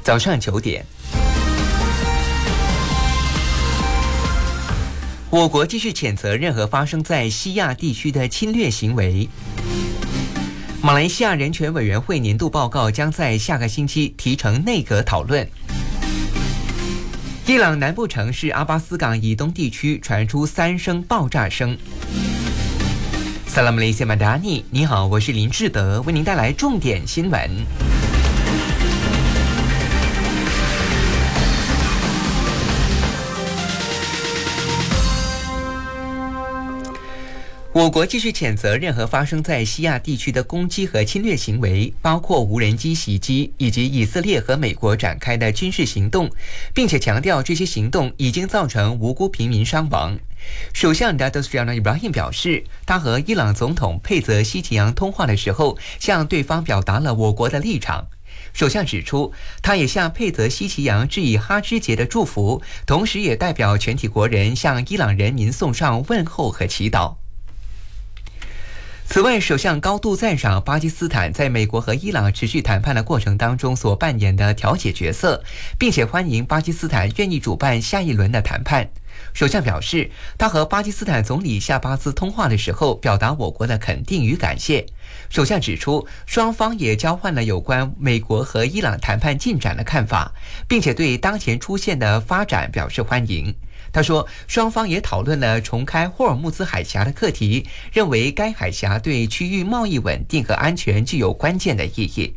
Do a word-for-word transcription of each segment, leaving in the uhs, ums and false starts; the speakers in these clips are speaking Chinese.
早上九点，我国继续谴责任何发生在西亚地区的侵略行为。马来西亚人权委员会年度报告将在下个星期提呈内阁讨论。伊朗南部城市阿巴斯港以东地区传出三声爆炸声。萨拉姆雷西马达尼，你好，我是林志德，为您带来重点新闻。我国继续谴责任何发生在西亚地区的攻击和侵略行为，包括无人机袭击以及以色列和美国展开的军事行动，并且强调这些行动已经造成无辜平民伤亡。首相达多斯亚纳伊布拉辛表示，他和伊朗总统佩泽希奇扬通话的时候，向对方表达了我国的立场。首相指出，他也向佩泽希奇扬致以哈芝节的祝福，同时也代表全体国人向伊朗人民送上问候和祈祷。此外，首相高度赞赏巴基斯坦在美国和伊朗持续谈判的过程当中所扮演的调解角色，并且欢迎巴基斯坦愿意主办下一轮的谈判。首相表示，他和巴基斯坦总理夏巴兹通话的时候，表达我国的肯定与感谢。首相指出，双方也交换了有关美国和伊朗谈判进展的看法，并且对当前出现的发展表示欢迎。他说，双方也讨论了重开霍尔木兹海峡的课题，认为该海峡对区域贸易稳定和安全具有关键的意义。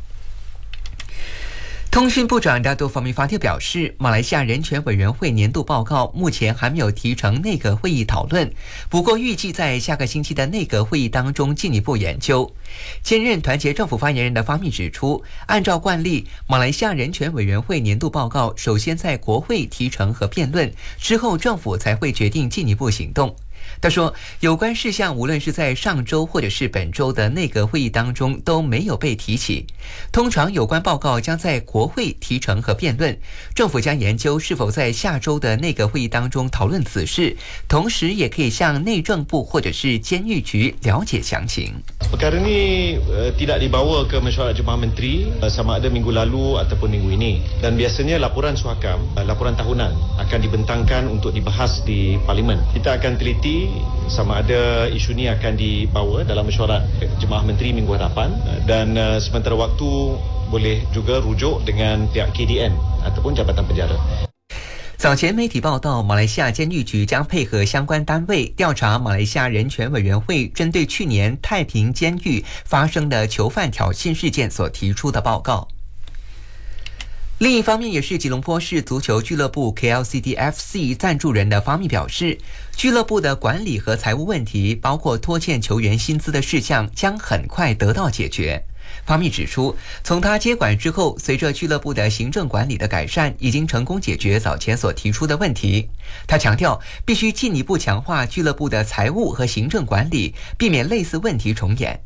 通讯部长达多法米法特表示，马来西亚人权委员会年度报告目前还没有提呈内阁会议讨论，不过预计在下个星期的内阁会议当中进一步研究。兼任团结政府发言人的法米指出，按照惯例，马来西亚人权委员会年度报告首先在国会提呈和辩论，之后政府才会决定进一步行动。他说，有关事项无论是在上周或者是本周的内阁会议当中都没有被提起。通常有关报告将在国会提呈和辩论，政府将研究是否在下周的内阁会议当中讨论此事，同时也可以向内政部或者是监狱局了解详情。 Perkara ini uh, tidak dibawa ke mesyuarat Jemaah Menteri uh, sama ada minggu lalu ataupun minggu ini, dan biasanya laporan suhakam, uh, laporan tahunan akan dibentangkan untuk dibahas di Parlimen. Kita akan teliti sama ada isu ini akan dibawa dalam mesyuarat Jemaah Menteri minggu hadapan, uh, dan uh, sementara waktu boleh juga rujuk dengan pihak K D N ataupun Jabatan Penjara。 早前媒体报道，马来西亚监狱局将配合相关单位调查马来西亚人权委员会针对去年太平监狱发生的囚犯挑衅事件所提出的报告。另一方面，也是吉隆坡市足球俱乐部 K L C D F C 赞助人的法米表示，俱乐部的管理和财务问题，包括拖欠球员薪资的事项，将很快得到解决。法米指出，从他接管之后，随着俱乐部的行政管理的改善，已经成功解决早前所提出的问题。他强调，必须进一步强化俱乐部的财务和行政管理，避免类似问题重演。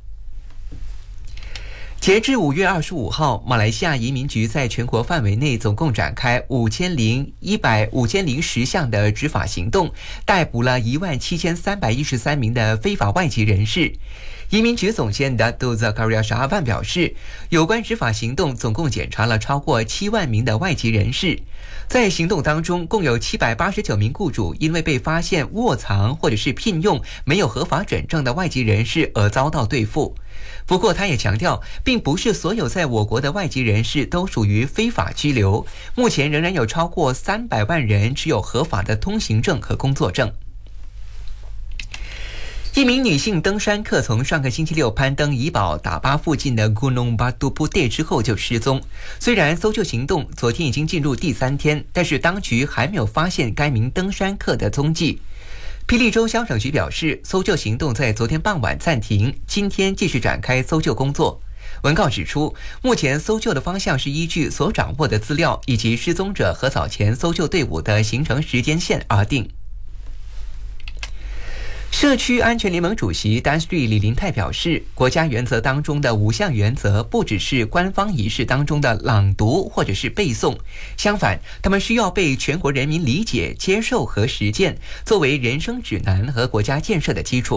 截至五月二十五号，马来西亚移民局在全国范围内总共展开五千零一百五千零十项的执法行动，逮捕了一万七千三百一十三名的非法外籍人士。移民局总监达杜扎卡瑞亚沙阿万表示，有关执法行动总共检查了超过七万名的外籍人士。在行动当中，共有七百八十九名雇主因为被发现卧藏或者是聘用没有合法准证的外籍人士而遭到对付。不过他也强调，并不是所有在我国的外籍人士都属于非法居留，目前仍然有超过三百万人持有合法的通行证和工作证。一名女性登山客从上个星期六攀登怡保打巴附近的 Gunung Batu Putih 之后就失踪。虽然搜救行动昨天已经进入第三天，但是当局还没有发现该名登山客的踪迹。霹雳州消防局表示，搜救行动在昨天傍晚暂停，今天继续展开搜救工作。文告指出，目前搜救的方向是依据所掌握的资料以及失踪者和早前搜救队伍的行程时间线而定。社区安全联盟主席丹斯瑞李林泰表示，国家原则当中的五项原则不只是官方仪式当中的朗读或者是背诵，相反，他们需要被全国人民理解、接受和实践，作为人生指南和国家建设的基础。